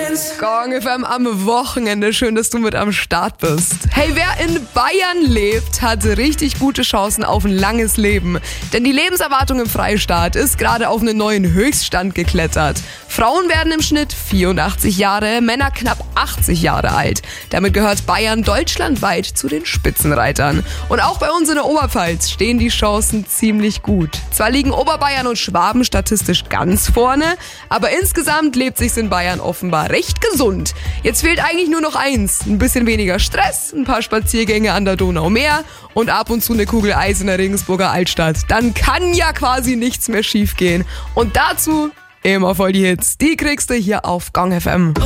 Gong FM am Wochenende. Schön, dass du mit am Start bist. Hey, wer in Bayern lebt, hat richtig gute Chancen auf ein langes Leben. Denn die Lebenserwartung im Freistaat ist gerade auf einen neuen Höchststand geklettert. Frauen werden im Schnitt 84 Jahre, Männer knapp 80 Jahre alt. Damit gehört Bayern deutschlandweit zu den Spitzenreitern. Und auch bei uns in der Oberpfalz stehen die Chancen ziemlich gut. Zwar liegen Oberbayern und Schwaben statistisch ganz vorne, aber insgesamt lebt sich's in Bayern offenbar recht gesund. Jetzt fehlt eigentlich nur noch eins: ein bisschen weniger Stress, ein paar Spaziergänge an der Donaumeer und ab und zu eine Kugel Eis in der Regensburger Altstadt. Dann kann ja quasi nichts mehr schiefgehen. Und dazu immer voll die Hits. Die kriegst du hier auf Gong FM.